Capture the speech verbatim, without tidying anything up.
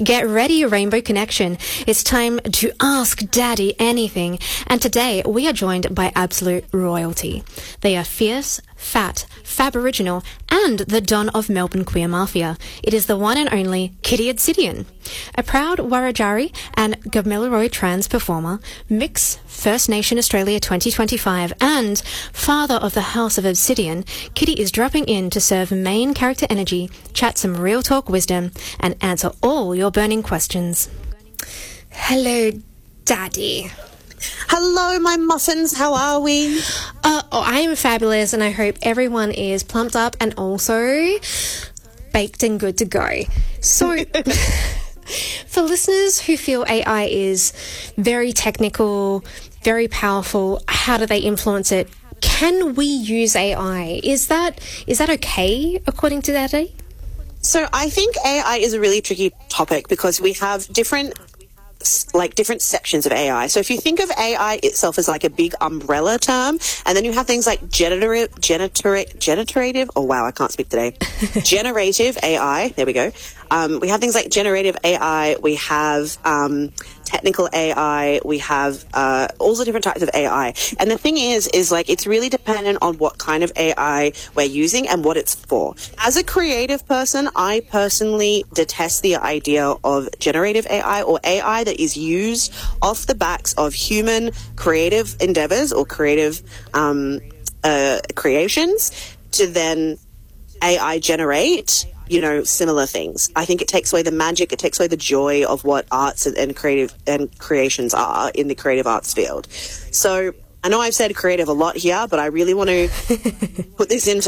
Get ready, Rainbow Connection. It's time to ask Daddy anything. And today we are joined by absolute royalty. They are fierce, fat, fab original, and the Don of Melbourne Queer Mafia. It is the one and only Kitty Obsidian. A proud Wiradjuri and Gamilaroi trans performer, Mix First Nation Australia twenty twenty-five, and father of the House of Obsidian, Kitty is dropping in to serve main character energy, chat some real talk wisdom, and answer all your burning questions. Hello, Daddy. Hello, my muffins. How are we? Uh, oh, I am fabulous, and I hope everyone is plumped up and also baked and good to go. So, for listeners who feel A I is very technical, very powerful, how do they influence it? Can we use A I? Is that is that okay, according to Daddy? So I think A I is a really tricky topic because we have different like different sections of A I. So if you think of A I itself as like a big umbrella term, and then you have things like generative, generative, generative, oh wow, I can't speak today. Generative A I, there we go. Um, we have things like generative A I, we have um, technical A I, we have uh, all the different types of A I. And the thing is, is like it's really dependent on what kind of A I we're using and what it's for. As a creative person, I personally detest the idea of generative A I or A I that is used off the backs of human creative endeavors or creative um, uh, creations to then A I generate, you know, similar things. I think it takes away the magic, it takes away the joy of what arts and, and creative and creations are in the creative arts field. So I know I've said creative a lot here, but I really want to put this into